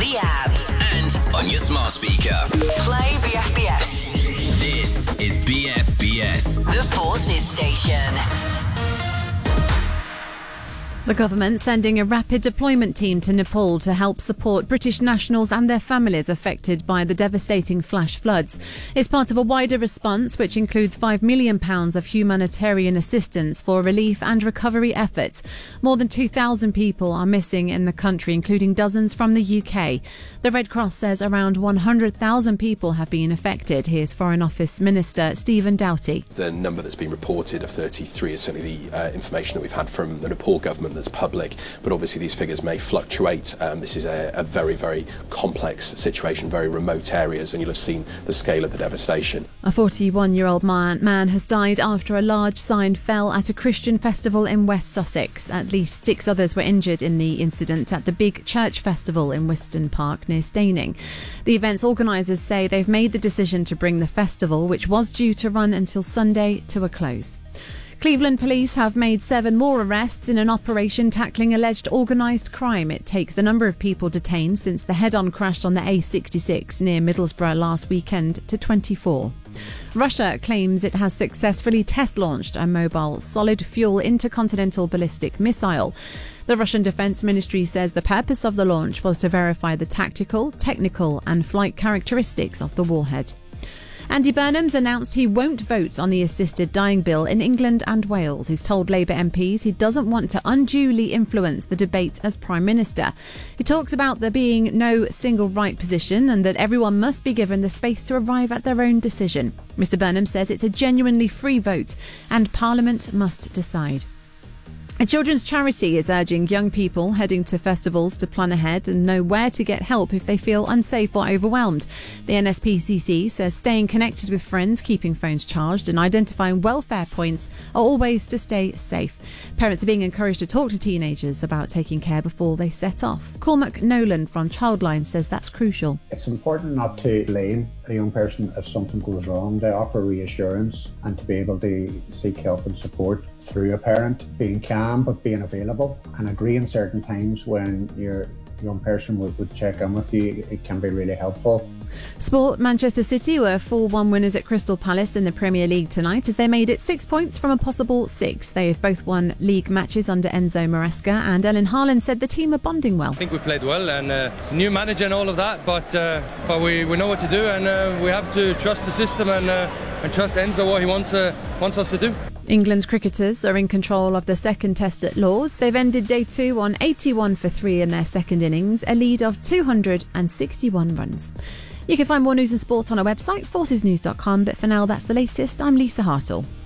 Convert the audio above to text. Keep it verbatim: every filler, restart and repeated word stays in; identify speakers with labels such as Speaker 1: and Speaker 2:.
Speaker 1: the app,
Speaker 2: and on your smart speaker.
Speaker 1: play B F B S.
Speaker 2: This is B F B S,
Speaker 1: The Forces Station.
Speaker 3: The government sending a rapid deployment team to Nepal to help support British nationals and their families affected by the devastating flash floods. It's part of a wider response which includes five million pounds of humanitarian assistance for relief and recovery efforts. More than two thousand people are missing in the country, including dozens from the U K. The Red Cross says around one hundred thousand people have been affected. Here's Foreign Office Minister Stephen Doughty.
Speaker 4: The number that's been reported of thirty-three is certainly the uh, information that we've had from the Nepal government that's public, but obviously these figures may fluctuate. Um, this is a, a very, very complex situation, very remote areas, and you'll have seen the scale of the devastation.
Speaker 3: A forty-one-year-old man, man has died after a large sign fell at a Christian festival in West Sussex. At least six others were injured in the incident at the Big Church Festival in Wiston Park near Staining. The event's organisers say they've made the decision to bring the festival, which was due to run until Sunday, to a close. Cleveland police have made seven more arrests in an operation tackling alleged organised crime. It takes the number of people detained since the head-on crash on the A sixty-six near Middlesbrough last weekend to twenty-four. Russia claims it has successfully test-launched a mobile solid-fuel intercontinental ballistic missile. The Russian Defence Ministry says the purpose of the launch was to verify the tactical, technical and flight characteristics of the warhead. Andy Burnham's announced he won't vote on the assisted dying bill in England and Wales. He's told Labour M Ps he doesn't want to unduly influence the debate as Prime Minister. He talks about there being no single right position and that everyone must be given the space to arrive at their own decision. Mr Burnham says it's a genuinely free vote and Parliament must decide. A children's charity is urging young people heading to festivals to plan ahead and know where to get help if they feel unsafe or overwhelmed. The N S P C C says staying connected with friends, keeping phones charged and identifying welfare points are all ways to stay safe. Parents are being encouraged to talk to teenagers about taking care before they set off. Cormac Nolan from Childline says that's crucial.
Speaker 5: It's important not to blame a young person if something goes wrong. They offer reassurance and to be able to seek help and support through a parent, being calm but being available and agreeing certain times when your young person would, would check in with you. It can be really helpful.
Speaker 3: Sport. Manchester City were four one winners at Crystal Palace in the Premier League tonight as they made it six points from a possible six. They have both won league matches under Enzo Maresca, and Ellen Haaland said the team are bonding well.
Speaker 6: I think we played well, and uh, it's a new manager and all of that, but uh, but we, we know what to do, and uh, we have to trust the system and uh, and trust Enzo what he wants uh, wants us to do.
Speaker 3: England's cricketers are in control of the second test at Lords. They've ended day two on eighty-one for three in their second innings, a lead of two hundred sixty-one runs. You can find more news and sport on our website, forces news dot com, but for now that's the latest. I'm Lisa Hartle.